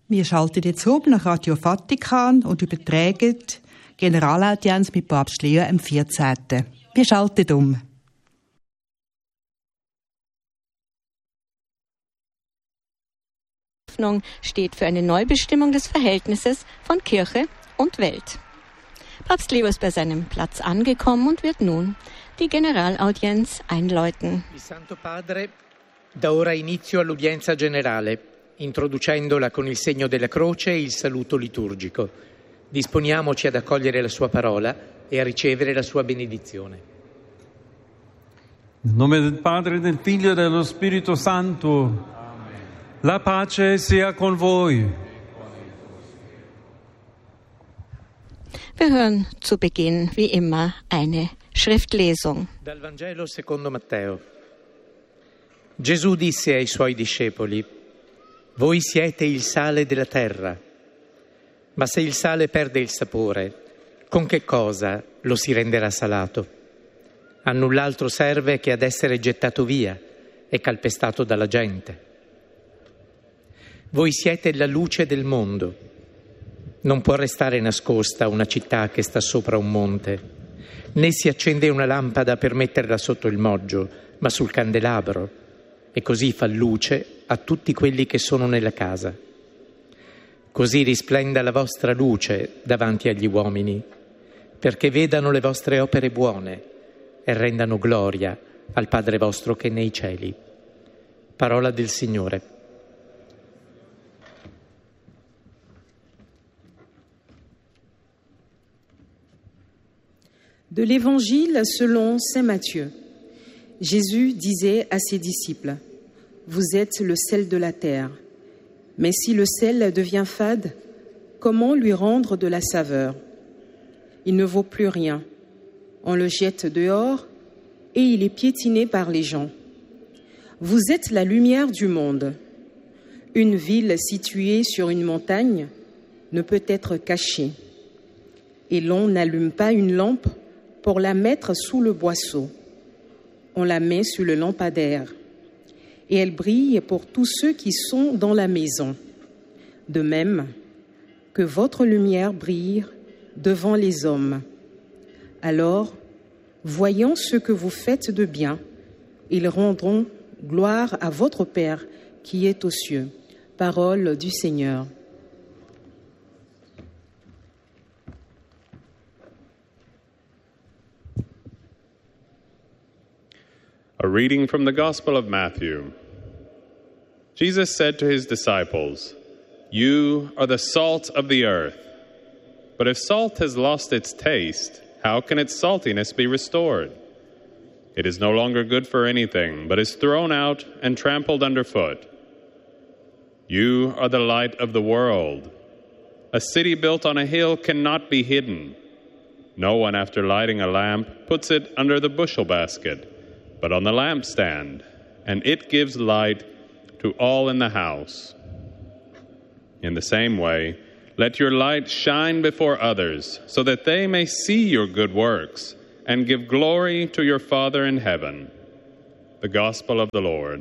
Wir schalten jetzt um nach Radio Vatikan und übertragen Generalaudienz mit Papst Leo am 14. Wir schalten um. Hoffnung steht für eine Neubestimmung des Verhältnisses von Kirche und Welt. Papst Leo ist bei seinem Platz angekommen und wird nun die Generalaudienz einläuten. Il Santo Padre dà ora inizio all'udienza generale, introducendola con il segno della croce e il saluto liturgico. Disponiamoci ad accogliere la sua parola e a ricevere la sua benedizione. In nome del Padre, del Figlio e dello Spirito Santo. Amen. La pace sia con voi. Wir hören zu Beginn wie immer eine Schriftlesung. Dal Vangelo secondo Matteo. Gesù disse ai suoi discepoli: Voi siete il sale della terra. Ma se il sale perde il sapore, con che cosa lo si renderà salato? A null'altro serve che ad essere gettato via e calpestato dalla gente. Voi siete la luce del mondo. Non può restare nascosta una città che sta sopra un monte, né si accende una lampada per metterla sotto il moggio, ma sul candelabro, e così fa luce a tutti quelli che sono nella casa. Così risplenda la vostra luce davanti agli uomini, perché vedano le vostre opere buone e rendano gloria al Padre vostro che è nei cieli. Parola del Signore. De l'Évangile selon saint Matthieu. Jésus disait à ses disciples: Vous êtes le sel de la terre. Mais si le sel devient fade, comment lui rendre de la saveur? Il ne vaut plus rien. On le jette dehors et il est piétiné par les gens. Vous êtes la lumière du monde. Une ville située sur une montagne ne peut être cachée. Et l'on n'allume pas une lampe pour la mettre sous le boisseau. On la met sous le lampadaire. Et elle brille pour tous ceux qui sont dans la maison. De même, que votre lumière brille devant les hommes. Alors, voyant ce que vous faites de bien, ils rendront gloire à votre Père qui est aux cieux. Parole du Seigneur. A reading from the Gospel of Matthew. Jesus said to his disciples, You are the salt of the earth. But if salt has lost its taste, how can its saltiness be restored? It is no longer good for anything, but is thrown out and trampled underfoot. You are the light of the world. A city built on a hill cannot be hidden. No one, after lighting a lamp, puts it under the bushel basket, but on the lampstand, and it gives light to all in the house. In the same way, let your light shine before others, so that they may see your good works and give glory to your Father in heaven. The Gospel of the Lord.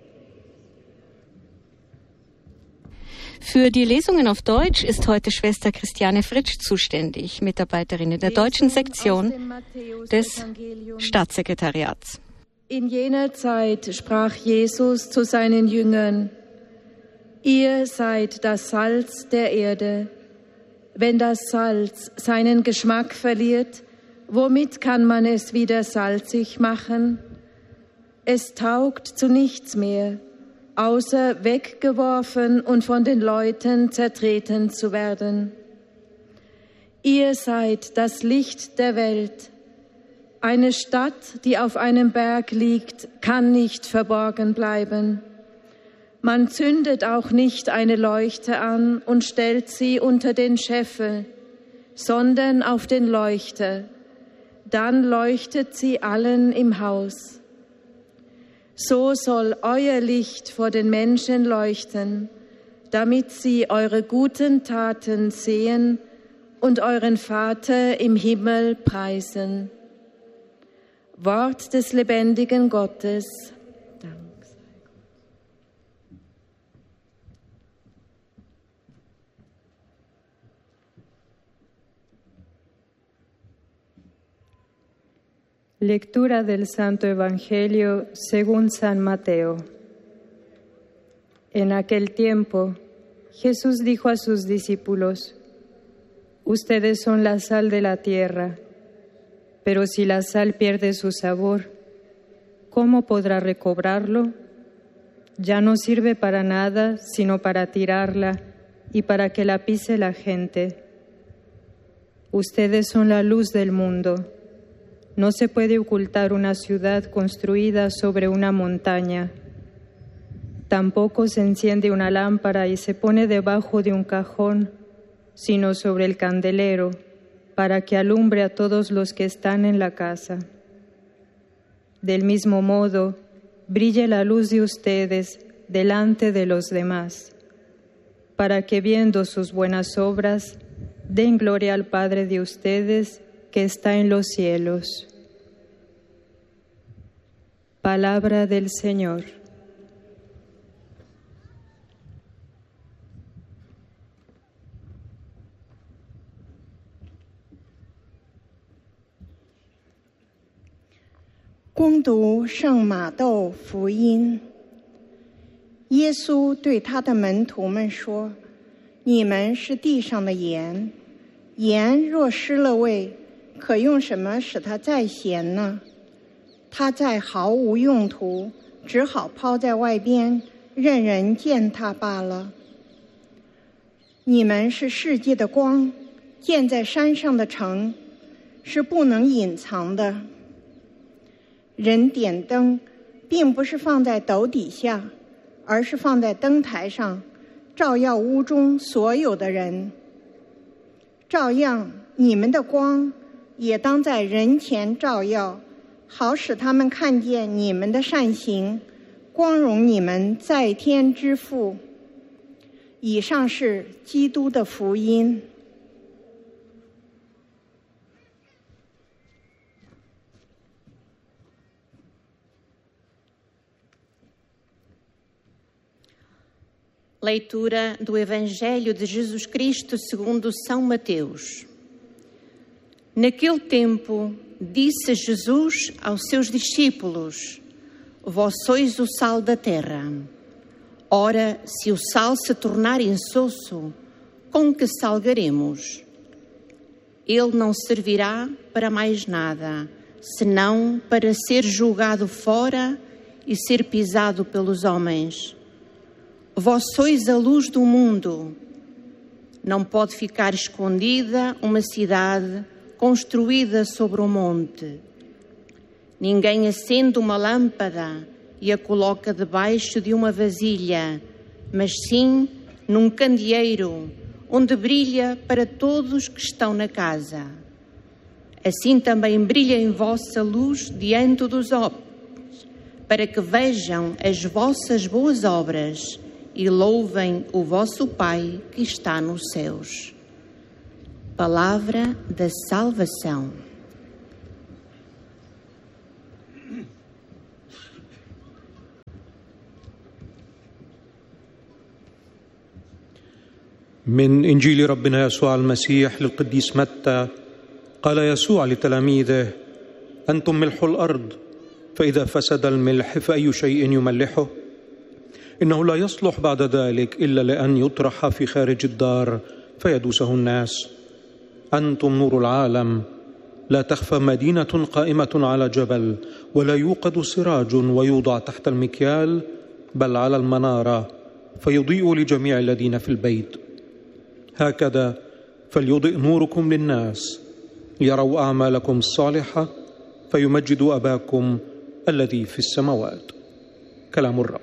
Für die Lesungen auf Deutsch ist heute Schwester Christiane Fritsch zuständig, Mitarbeiterin in der deutschen Sektion des Staatssekretariats. In jener Zeit sprach Jesus zu seinen Jüngern: Ihr seid das Salz der Erde. Wenn das Salz seinen Geschmack verliert, womit kann man es wieder salzig machen? Es taugt zu nichts mehr, außer weggeworfen und von den Leuten zertreten zu werden. Ihr seid das Licht der Welt. Eine Stadt, die auf einem Berg liegt, kann nicht verborgen bleiben. Man zündet auch nicht eine Leuchte an und stellt sie unter den Scheffel, sondern auf den Leuchter. Dann leuchtet sie allen im Haus. So soll euer Licht vor den Menschen leuchten, damit sie eure guten Taten sehen und euren Vater im Himmel preisen. Wort des lebendigen Gottes. Dank sei Gott. Lectura del Santo Evangelio según San Mateo. En aquel tiempo, Jesús dijo a sus discípulos: Ustedes son la sal de la tierra, pero si la sal pierde su sabor, ¿cómo podrá recobrarlo? Ya no sirve para nada sino para tirarla y para que la pise la gente. Ustedes son la luz del mundo. No se puede ocultar una ciudad construida sobre una montaña. Tampoco se enciende una lámpara y se pone debajo de un cajón, sino sobre el candelero, para que alumbre a todos los que están en la casa. Del mismo modo, brille la luz de ustedes delante de los demás, para que viendo sus buenas obras, den gloria al Padre de ustedes que está en los cielos. Palabra del Señor. «恭读圣马窦福音。耶稣对他的门徒们说：你们是地上的盐，盐若失了味，可用什么使它再咸呢？它再毫无用途，只好抛在外边，任人践踏罢了。你们是世界的光，建在山上的城，是不能隐藏的。人点灯，并不是放在斗底下，而是放在灯台上，照耀屋中所有的人。照样，你们的光也当在人前照耀，好使他们看见你们的善行，光荣你们在天之父。以上是基督的福音。 Leitura do Evangelho de Jesus Cristo segundo São Mateus. Naquele tempo, disse Jesus aos seus discípulos: Vós sois o sal da terra. Ora, se o sal se tornar insosso, com que salgaremos? Ele não servirá para mais nada, senão para ser jogado fora e ser pisado pelos homens. Vós sois a luz do mundo. Não pode ficar escondida uma cidade construída sobre um monte. Ninguém acende uma lâmpada e a coloca debaixo de uma vasilha, mas sim num candeeiro, onde brilha para todos que estão na casa. Assim também brilha em vossa luz diante dos homens, para que vejam as vossas boas obras e louvem o vosso Pai que está nos céus. Palavra da salvação. من إنجيل ربنا يسوع المسيح للقديس متى. قال يسوع لتلاميذه: أنتم ملح الأرض، فإذا فسد الملح فأي شيء يملحه؟ إنه لا يصلح بعد ذلك إلا لأن يطرح في خارج الدار فيدوسه الناس. أنتم نور العالم. لا تخفى مدينة قائمة على جبل، ولا يوقد سراج ويوضع تحت المكيال، بل على المنارة، فيضيء لجميع الذين في البيت. هكذا فليضئ نوركم للناس، ليروا أعمالكم الصالحة، فيمجدوا أباكم الذي في السماوات. كلام الرب.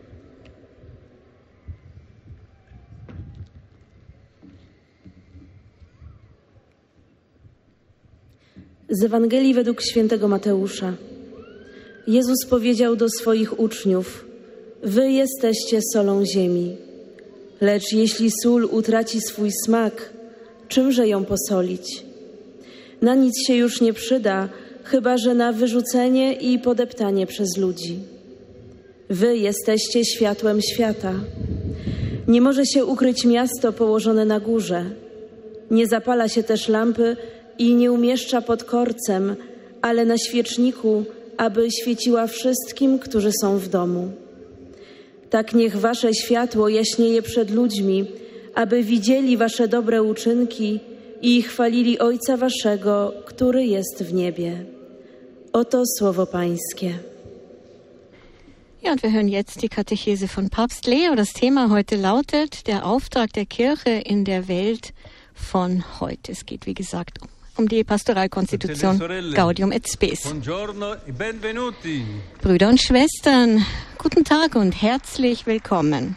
Z Ewangelii według świętego Mateusza. Jezus powiedział do swoich uczniów: Wy jesteście solą ziemi. Lecz jeśli sól utraci swój smak, czymże ją posolić? Na nic się już nie przyda, chyba że na wyrzucenie i podeptanie przez ludzi. Wy jesteście światłem świata. Nie może się ukryć miasto położone na górze. Nie zapala się też lampy i nie umieszcza pod korcem, ale na świeczniku, aby świeciła wszystkim, którzy są w domu. Tak niech wasze światło jaśnieje przed ludźmi, aby widzieli wasze dobre uczynki i chwalili Ojca waszego, który jest w niebie. Oto słowo Pańskie. Ja, und wir hören jetzt die Katechese von Papst Leo. Das Thema heute lautet der Auftrag der Kirche in der Welt von heute. Es geht, wie gesagt, um die Pastoralkonstitution Gaudium et Spes. Brüder und Schwestern, guten Tag und herzlich willkommen.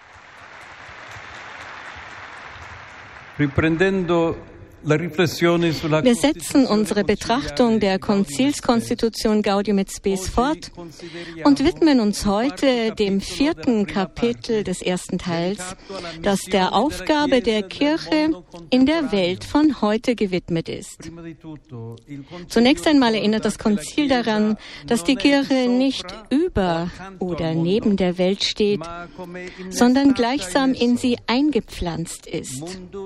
Wir setzen unsere Betrachtung der Konzilskonstitution Gaudium et Spes fort und widmen uns heute dem 4. Kapitel des ersten Teils, das der Aufgabe der Kirche in der Welt von heute gewidmet ist. Zunächst einmal erinnert das Konzil daran, dass die Kirche nicht über oder neben der Welt steht, sondern gleichsam in sie eingepflanzt ist,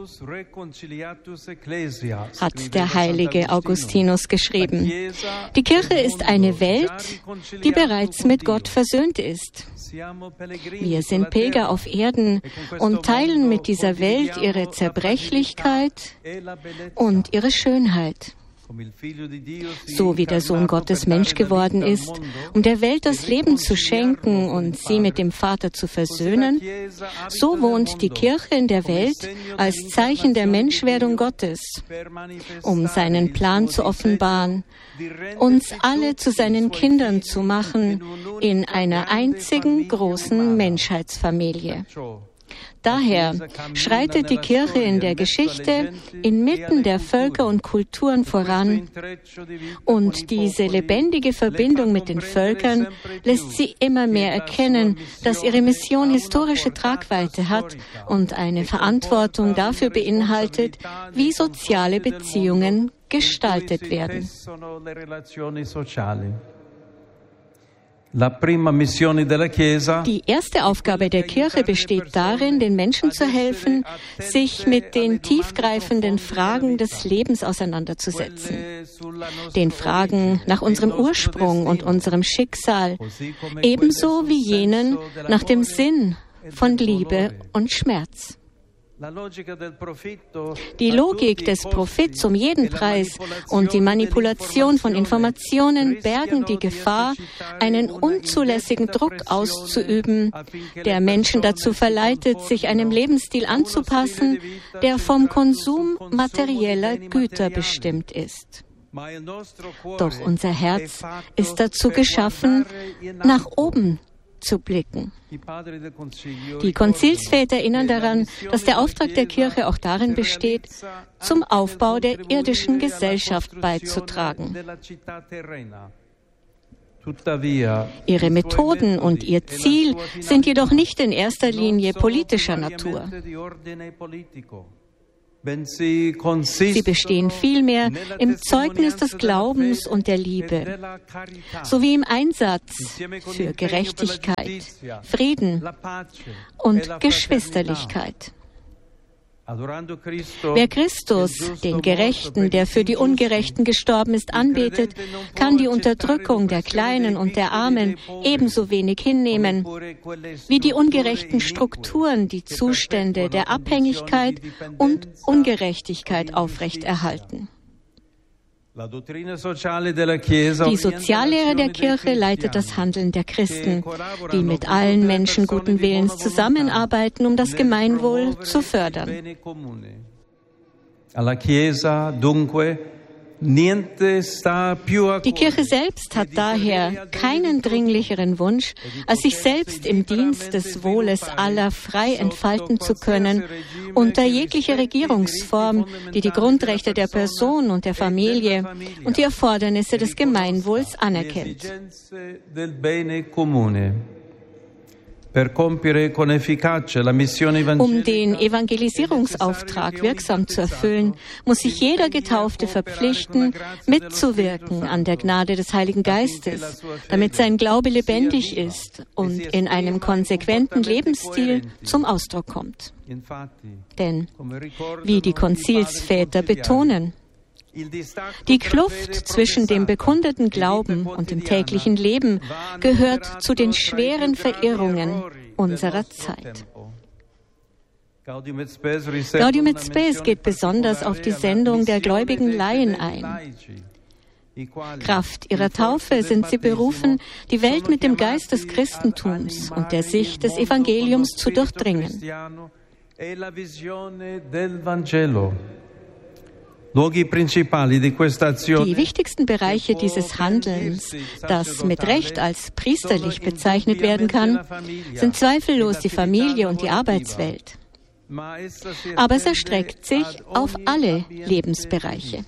hat der heilige Augustinus geschrieben. Die Kirche ist eine Welt, die bereits mit Gott versöhnt ist. Wir sind Pilger auf Erden und teilen mit dieser Welt ihre Zerbrechlichkeit und ihre Schönheit. So wie der Sohn Gottes Mensch geworden ist, um der Welt das Leben zu schenken und sie mit dem Vater zu versöhnen, so wohnt die Kirche in der Welt als Zeichen der Menschwerdung Gottes, um seinen Plan zu offenbaren, uns alle zu seinen Kindern zu machen in einer einzigen großen Menschheitsfamilie. Daher schreitet die Kirche in der Geschichte inmitten der Völker und Kulturen voran und diese lebendige Verbindung mit den Völkern lässt sie immer mehr erkennen, dass ihre Mission historische Tragweite hat und eine Verantwortung dafür beinhaltet, wie soziale Beziehungen gestaltet werden. Die erste Aufgabe der Kirche besteht darin, den Menschen zu helfen, sich mit den tiefgreifenden Fragen des Lebens auseinanderzusetzen. Den Fragen nach unserem Ursprung und unserem Schicksal, ebenso wie jenen nach dem Sinn von Liebe und Schmerz. Die Logik des Profits um jeden Preis und die Manipulation von Informationen bergen die Gefahr, einen unzulässigen Druck auszuüben, der Menschen dazu verleitet, sich einem Lebensstil anzupassen, der vom Konsum materieller Güter bestimmt ist. Doch unser Herz ist dazu geschaffen, nach oben zu blicken. Die Konzilsväter erinnern daran, dass der Auftrag der Kirche auch darin besteht, zum Aufbau der irdischen Gesellschaft beizutragen. Ihre Methoden und ihr Ziel sind jedoch nicht in erster Linie politischer Natur. Sie bestehen vielmehr im Zeugnis des Glaubens und der Liebe, sowie im Einsatz für Gerechtigkeit, Frieden und Geschwisterlichkeit. Wer Christus, den Gerechten, der für die Ungerechten gestorben ist, anbetet, kann die Unterdrückung der Kleinen und der Armen ebenso wenig hinnehmen, wie die ungerechten Strukturen die Zustände der Abhängigkeit und Ungerechtigkeit aufrechterhalten. Die Soziallehre der Kirche leitet das Handeln der Christen, die mit allen Menschen guten Willens zusammenarbeiten, um das Gemeinwohl zu fördern. Die Kirche selbst hat daher keinen dringlicheren Wunsch, als sich selbst im Dienst des Wohles aller frei entfalten zu können, unter jeglicher Regierungsform, die die Grundrechte der Person und der Familie und die Erfordernisse des Gemeinwohls anerkennt. Um den Evangelisierungsauftrag wirksam zu erfüllen, muss sich jeder Getaufte verpflichten, mitzuwirken an der Gnade des Heiligen Geistes, damit sein Glaube lebendig ist und in einem konsequenten Lebensstil zum Ausdruck kommt. Denn, wie die Konzilsväter betonen, Die Kluft zwischen dem bekundeten Glauben und dem täglichen Leben gehört zu den schweren Verirrungen unserer Zeit. Gaudium et Spes geht besonders auf die Sendung der gläubigen Laien ein. Kraft ihrer Taufe sind sie berufen, die Welt mit dem Geist des Christentums und der Sicht des Evangeliums zu durchdringen. Die wichtigsten Bereiche dieses Handelns, das mit Recht als priesterlich bezeichnet werden kann, sind zweifellos die Familie und die Arbeitswelt. Aber es erstreckt sich auf alle Lebensbereiche.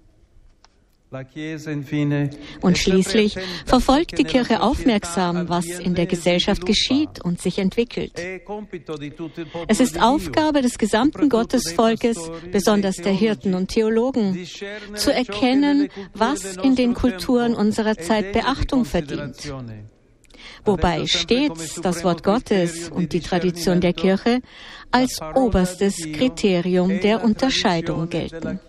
Und schließlich verfolgt die Kirche aufmerksam, was in der Gesellschaft geschieht und sich entwickelt. Es ist Aufgabe des gesamten Gottesvolkes, besonders der Hirten und Theologen, zu erkennen, was in den Kulturen unserer Zeit Beachtung verdient. Wobei stets das Wort Gottes und die Tradition der Kirche als oberstes Kriterium der Unterscheidung gelten.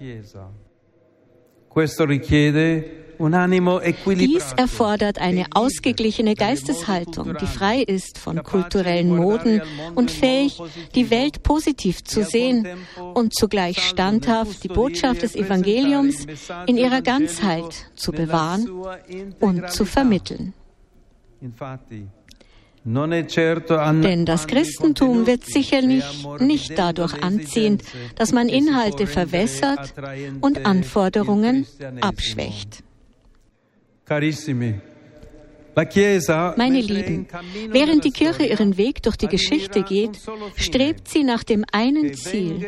Dies erfordert eine ausgeglichene Geisteshaltung, die frei ist von kulturellen Moden und fähig, die Welt positiv zu sehen und zugleich standhaft die Botschaft des Evangeliums in ihrer Ganzheit zu bewahren und zu vermitteln. Denn das Christentum wird sicherlich nicht dadurch anziehen, dass man Inhalte verwässert und Anforderungen abschwächt. Meine Lieben, während die Kirche ihren Weg durch die Geschichte geht, strebt sie nach dem einen Ziel,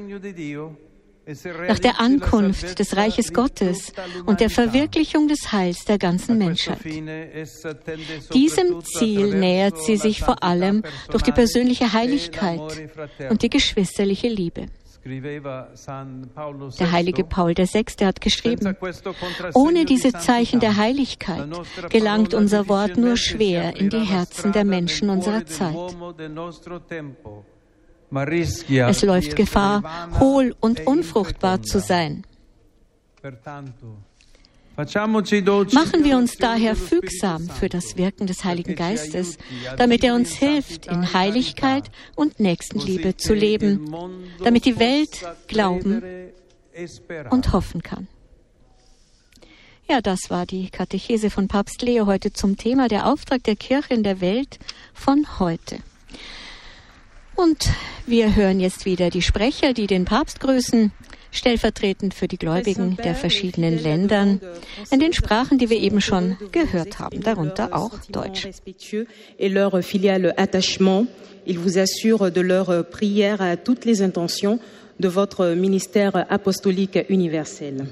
nach der Ankunft des Reiches Gottes und der Verwirklichung des Heils der ganzen Menschheit. Diesem Ziel nähert sie sich vor allem durch die persönliche Heiligkeit und die geschwisterliche Liebe. Der heilige Paul VI. Hat geschrieben: Ohne diese Zeichen der Heiligkeit gelangt unser Wort nur schwer in die Herzen der Menschen unserer Zeit. Es läuft Gefahr, hohl und unfruchtbar zu sein. Machen wir uns daher fügsam für das Wirken des Heiligen Geistes, damit er uns hilft, in Heiligkeit und Nächstenliebe zu leben, damit die Welt glauben und hoffen kann. Ja, das war die Katechese von Papst Leo heute zum Thema der Auftrag der Kirche in der Welt von heute. Und wir hören jetzt wieder die Sprecher, die den Papst grüßen, stellvertretend für die Gläubigen der verschiedenen Ländern, in den Sprachen, die wir eben schon gehört haben, darunter auch Deutsch. Et leur filial attachement, il vous assure de leur prière à toutes les intentions de votre ministère apostolique universel.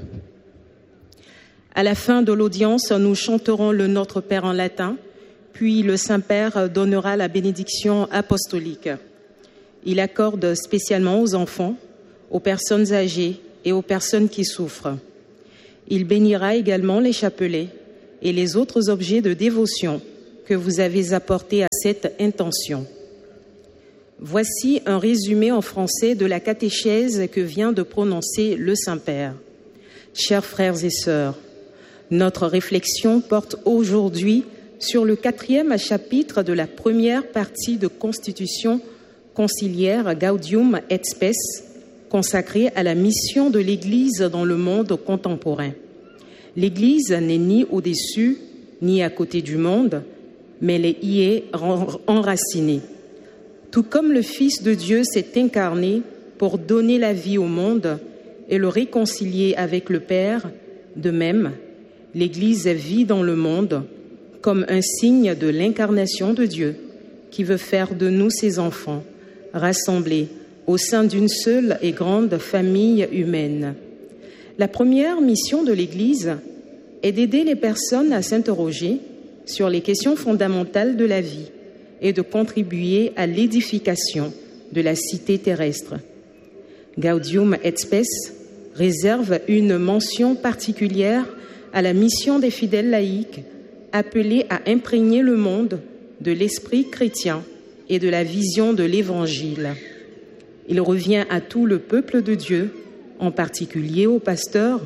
À la fin de l'audience, nous chanterons le Notre Père en latin, puis le Saint-Père donnera la bénédiction apostolique. Il accorde spécialement aux enfants, aux personnes âgées et aux personnes qui souffrent. Il bénira également les chapelets et les autres objets de dévotion que vous avez apportés à cette intention. Voici un résumé en français de la catéchèse que vient de prononcer le Saint-Père. Chers frères et sœurs, notre réflexion porte aujourd'hui sur le 4e chapitre de la première partie de Constitution conciliaire Gaudium et Spes, consacrée à la mission de l'Église dans le monde contemporain. L'Église n'est ni au-dessus, ni à côté du monde, mais elle y est enracinée. Tout comme le Fils de Dieu s'est incarné pour donner la vie au monde et le réconcilier avec le Père, de même, l'Église vit dans le monde comme un signe de l'incarnation de Dieu, qui veut faire de nous ses enfants, rassemblés au sein d'une seule et grande famille humaine. La première mission de l'Église est d'aider les personnes à s'interroger sur les questions fondamentales de la vie et de contribuer à l'édification de la cité terrestre. Gaudium et Spes réserve une mention particulière à la mission des fidèles laïcs appelés à imprégner le monde de l'esprit chrétien et de la vision de l'Évangile. Il revient à tout le peuple de Dieu, en particulier aux pasteurs,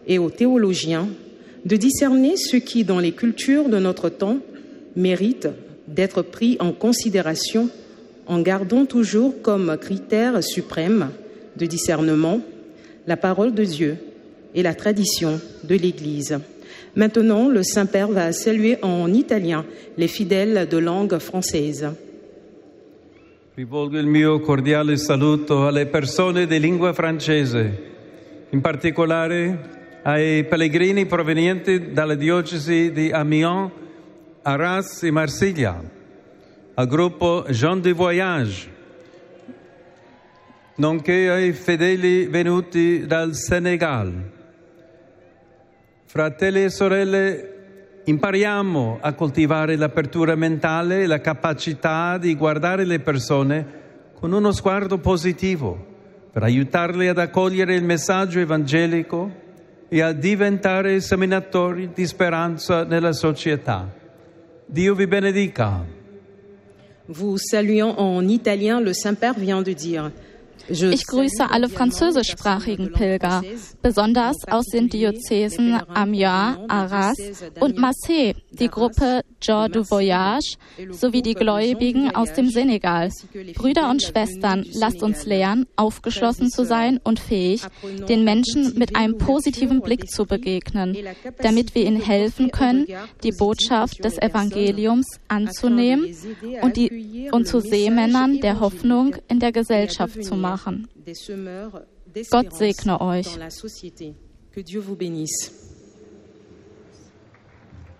et aux théologiens de discerner ce qui, dans les cultures de notre temps, mérite d'être pris en considération en gardant toujours comme critère suprême de discernement la parole de Dieu et la tradition de l'Église. Maintenant, le Saint-Père va saluer en italien les fidèles de langue française. Rivolgo il mio cordiale saluto alle persone di lingua francese, in particolare ai pellegrini provenienti dalla diocesi di Amiens, Arras e Marsiglia, al gruppo Gens du Voyage, nonché ai fedeli venuti dal Senegal. Fratelli e sorelle, impariamo a coltivare l'apertura mentale e la capacità di guardare le persone con uno sguardo positivo per aiutarle ad accogliere il messaggio evangelico e a diventare seminatori di speranza nella società. Dio vi benedica. Vous saluant en italien, le Saint-Père vient de dire: Ich grüße alle französischsprachigen Pilger, besonders aus den Diözesen Amiens, Arras und Marseille, die Gruppe Gens du Voyage sowie die Gläubigen aus dem Senegal. Brüder und Schwestern, lasst uns lernen, aufgeschlossen zu sein und fähig, den Menschen mit einem positiven Blick zu begegnen, damit wir ihnen helfen können, die Botschaft des Evangeliums anzunehmen und zu Seemännern der Hoffnung in der Gesellschaft zu machen. Gott segne euch. Que Dieu vous bénisse.